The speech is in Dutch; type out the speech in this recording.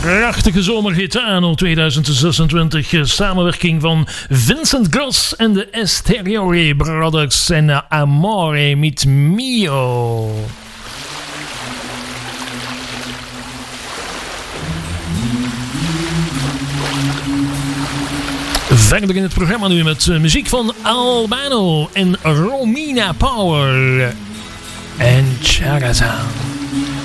Prachtige zomerhit anno 2026. Samenwerking van Vincent Gross en de Esteriore Brothers en Amore mit Mio. Verder in het programma nu met muziek van Albano en Romina Power en Chagazan.